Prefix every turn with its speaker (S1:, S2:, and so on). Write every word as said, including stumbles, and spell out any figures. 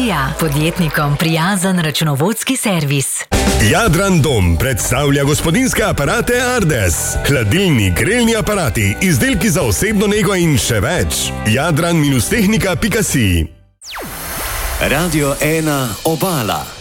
S1: Energija, podjetnikom prijazen računovodski servis.
S2: Jadran Dom predstavlja gospodinjske aparate Ardes. Hladilni, grelni aparati, izdelki za osebno nego in še več. jadran dash tehnika pika si.
S3: Radio ena Obala.